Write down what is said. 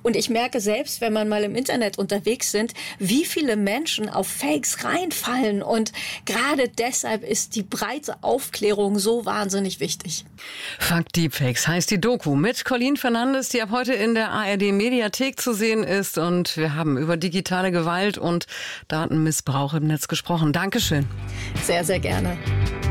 Und ich merke selbst, wenn man mal im Internet unterwegs sind, wie viele Menschen auf Fakes reinfallen. Und gerade deshalb ist die breite Aufklärung so wahnsinnig wichtig. Fakt Deepfakes heißt die Doku mit Colleen Fernandes, die ab heute in der ARD-Mediathek zu sehen ist. Und wir haben über digitale Gewalt und Datenmissbrauch im Netz gesprochen. Dankeschön. Sehr, sehr gerne.